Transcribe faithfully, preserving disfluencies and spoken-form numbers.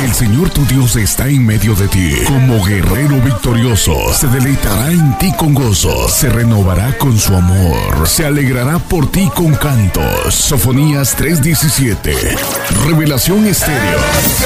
el Señor tu Dios está en medio de ti, como guerrero victorioso. Se deleitará en ti con gozo, se renovará con su amor, se alegrará por ti con cantos. Sofonías tres diecisiete. Revelación Estéreo.